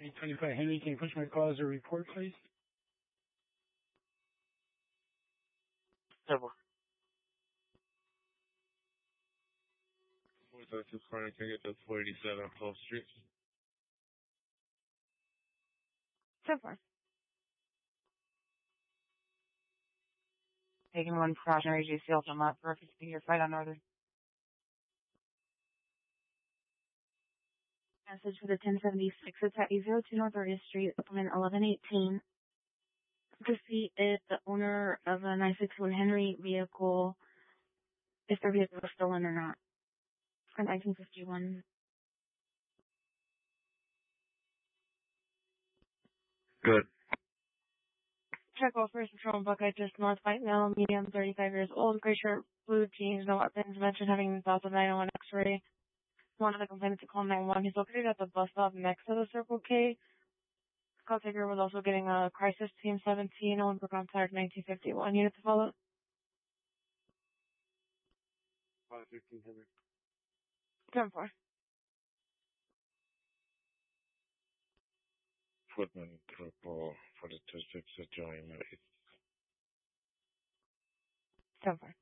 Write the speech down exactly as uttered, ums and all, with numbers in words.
eight twenty-five Henry, can you push my call as a report, please? Several. four thirty-two corner, can I get the four eighty-seven twelfth Street? Several. Taking one precautionary G C L from that for fifty your flight on Northern. Message for the ten seventy-six, it's at eight oh two North Argus Street, appointment eleven eighteen. To see if the owner of a nine six one Henry vehicle, if their vehicle was stolen or not. For nineteen fifty-one. Good. Check all first patrol Buckeye just north, white male, medium, thirty-five years old, gray shirt, blue jeans, no weapons, mentioned having thoughts of nine oh one X-ray. One of the complainants to call nine one one. He's located at the bus stop next to the Circle K. Call taker was also getting a crisis team seventeen, on for contact nineteen fifty-one. Unit to follow. five fifteen Henry. ten four. Footman triple for the two six adjoining. ten four.